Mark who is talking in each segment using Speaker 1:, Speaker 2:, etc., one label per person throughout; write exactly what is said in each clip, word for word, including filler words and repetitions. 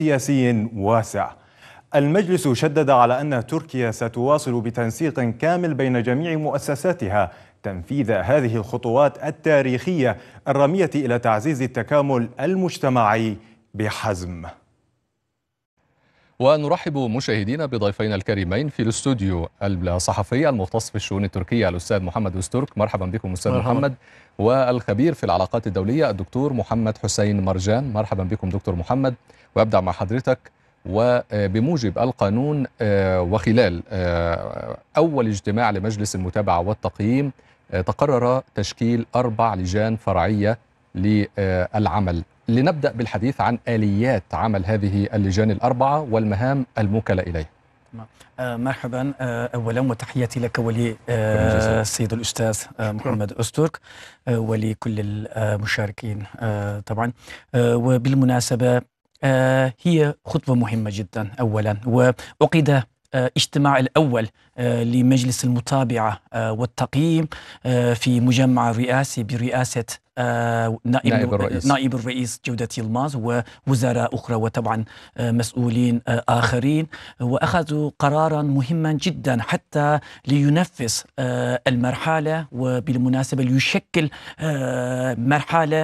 Speaker 1: سياسي واسع. المجلس شدد على أن تركيا ستواصل بتنسيق كامل بين جميع مؤسساتها تنفيذ هذه الخطوات التاريخية الرامية إلى تعزيز التكامل المجتمعي بحزم.
Speaker 2: ونرحب مشاهدينا بضيفينا الكريمين في الاستوديو، الصحفي المختص بالشؤون التركية الأستاذ محمد أسترك. مرحبا بكم أستاذ مرحبا. محمد. والخبير في العلاقات الدولية الدكتور محمد حسين مرجان. مرحبا بكم دكتور محمد. وأبدأ مع حضرتك. وبموجب القانون وخلال أول اجتماع لمجلس المتابعة والتقييم تقرر تشكيل أربع لجان فرعية للعمل. لنبدأ بالحديث عن آليات عمل هذه اللجان الأربعة والمهام الموكلة إليها.
Speaker 3: مرحبا. أولا وتحياتي لك وللسيد الأستاذ محمد أسترك ولكل المشاركين طبعا. وبالمناسبة هي خطوة مهمة جدا أولا، وعقد اجتماع الأول لمجلس المتابعة والتقييم في مجمع الرئاسي برئاسة نائب,
Speaker 2: نائب الرئيس
Speaker 3: نائب الرئيس جودة يلماز ووزراء أخرى وطبعا مسؤولين آخرين، وأخذوا قرارا مهما جدا حتى لينفذ المرحلة، وبالمناسبة ليشكل مرحلة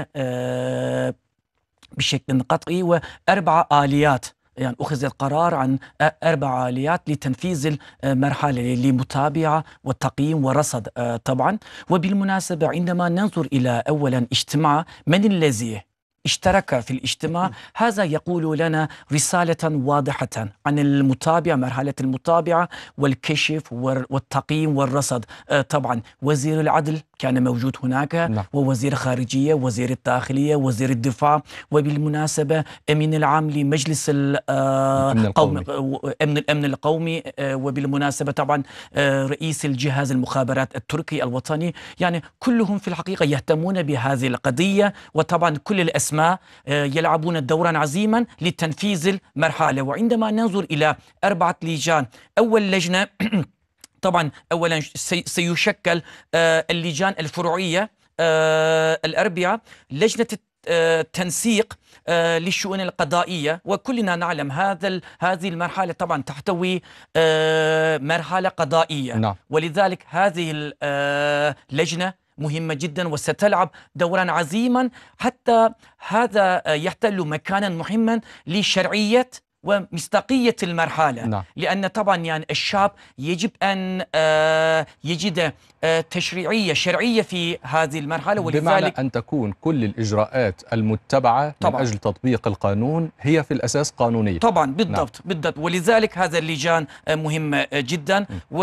Speaker 3: بشكل قطعي وأربع آليات. يعني أخذ القرار عن أربع آليات لتنفيذ المرحلة لمتابعة والتقييم ورصد طبعا. وبالمناسبة عندما ننظر إلى أولا اجتماع من الذي اشترك في الاجتماع، هذا يقول لنا رسالة واضحة عن المتابعة، مرحلة المتابعة والكشف والتقييم والرصد. طبعا وزير العدل كان موجود هناك، لا. ووزير الخارجية، وزير الداخلية، وزير الدفاع، وبالمناسبة أمين العام لمجلس الأمن القومي, أمن الأمن القومي، وبالمناسبة طبعا رئيس الجهاز المخابرات التركي الوطني. يعني كلهم في الحقيقة يهتمون بهذه القضية، وطبعا كل الأسماء يلعبون دورا عظيما لتنفيذ المرحلة. وعندما ننظر إلى أربعة لجان، أول لجنة طبعا أولا سيشكل اللجان الفرعية الأربعة، لجنة تنسيق للشؤون القضائية، وكلنا نعلم هذا هذه المرحلة طبعا تحتوي مرحلة قضائية،
Speaker 2: نعم.
Speaker 3: ولذلك هذه اللجنة مهمة جدا وستلعب دورا عظيما، حتى هذا يحتل مكانا مهما لشرعية ومصداقية المرحلة،
Speaker 2: نعم.
Speaker 3: لأن طبعا يعني الشعب يجب أن يجد تشريعية شرعية في هذه المرحلة،
Speaker 2: ولذلك بمعنى أن تكون كل الإجراءات المتبعة طبعا من أجل تطبيق القانون هي في الأساس قانونية.
Speaker 3: طبعا بالضبط، نعم. بالضبط. ولذلك هذا اللجان مهمة جدا.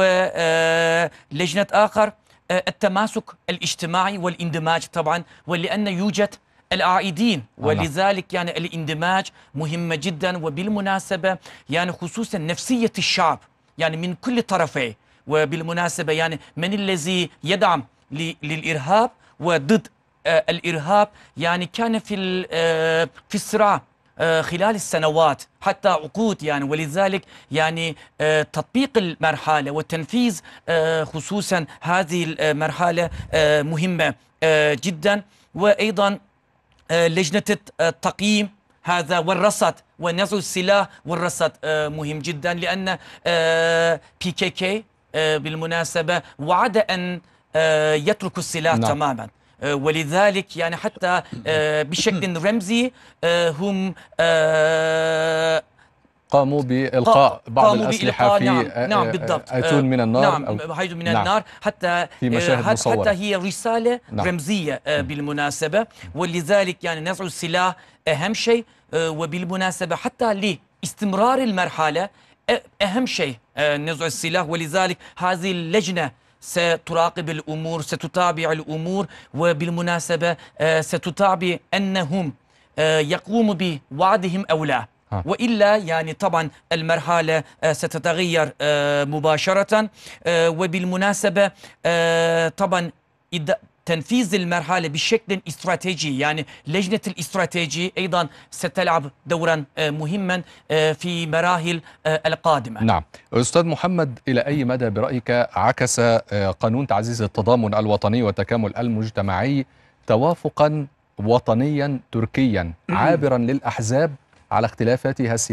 Speaker 3: ولجنة آخر التماسك الاجتماعي والاندماج طبعا، ولأن يوجد العائدين، ولذلك يعني الاندماج مهمة جدا. وبالمناسبة يعني خصوصا نفسية الشعب يعني من كل طرفيه، وبالمناسبة يعني من الذي يدعم للإرهاب وضد الإرهاب، يعني كان في في الصراع خلال السنوات حتى عقود يعني. ولذلك يعني تطبيق المرحلة والتنفيذ خصوصا هذه المرحلة مهمة جدا. وأيضا لجنة التقييم هذا والرصد ونزع السلاح والرصد مهم جدا، لأن بي كي كي بالمناسبة وعد أن يترك السلاح
Speaker 2: نعم.
Speaker 3: تماما، ولذلك يعني حتى بشكل رمزي هم
Speaker 2: قاموا بإلقاء بعض
Speaker 3: قاموا
Speaker 2: الأسلحة في
Speaker 3: نعم. نعم بالضبط.
Speaker 2: أتون من النار،
Speaker 3: نعم أو من نعم. النار حتى
Speaker 2: في مشاهد مصورة.
Speaker 3: حتى هي رسالة نعم. رمزية بالمناسبة، ولذلك يعني نزع السلاح أهم شيء. وبالمناسبة حتى لاستمرار المرحلة أهم شيء نزع السلاح، ولذلك هذه اللجنة ستراقب الأمور، ستتابع الأمور، وبالمناسبة ستتابع أنهم يقوموا بوعدهم أو لا، وإلا يعني طبعا المرحلة ستتغير مباشرة. وبالمناسبة طبعا تنفيذ المرحلة بشكل استراتيجي، يعني لجنة الاستراتيجي أيضا ستلعب دورا مهما في مراحل القادمة.
Speaker 2: نعم. أستاذ محمد، إلى أي مدى برأيك عكس قانون تعزيز التضامن الوطني والتكامل المجتمعي توافقا وطنيا تركيا عابرا للأحزاب على اختلافاتها السياسية